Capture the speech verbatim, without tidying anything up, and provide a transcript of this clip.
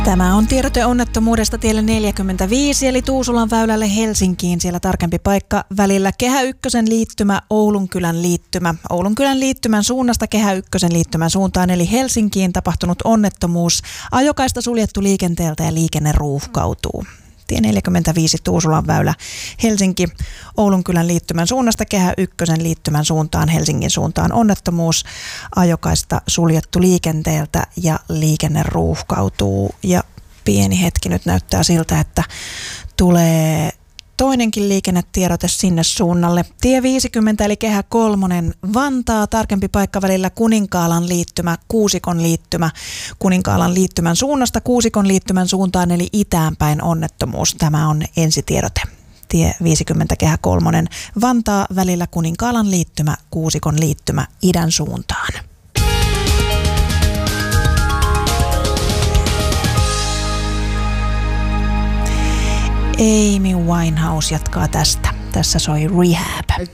Tämä on tiedote onnettomuudesta tielle neljäkymmentäviisi, eli Tuusulan väylälle Helsinkiin. Siellä tarkempi paikka välillä Kehä Ykkösen liittymä, Oulunkylän liittymä. Oulunkylän liittymän suunnasta Kehä Ykkösen liittymän suuntaan, eli Helsinkiin tapahtunut onnettomuus. Ajokaista suljettu liikenteeltä ja liikenne ruuhkautuu. Tie neljäkymmentäviisi Tuusulan väylä Helsinki, Oulunkylän liittymän suunnasta Kehä Ykkösen liittymän suuntaan, Helsingin suuntaan onnettomuus. Ajokaista suljettu liikenteeltä ja liikenne ruuhkautuu. Ja pieni hetki nyt näyttää siltä, että tulee toinenkin liikennetiedote sinne suunnalle. Tie viisikymmentä eli Kehä kolmonen Vantaa, tarkempi paikka välillä Kuninkaalan liittymä, Kuusikon liittymä. Kuninkaalan liittymän suunnasta Kuusikon liittymän suuntaan eli itäänpäin onnettomuus. Tämä on ensitiedote. Tie viisikymmentä Kehä kolmonen Vantaa välillä Kuninkaalan liittymä, Kuusikon liittymä idän suuntaan. Amy Winehouse jatkaa tästä. Tässä soi Rehab.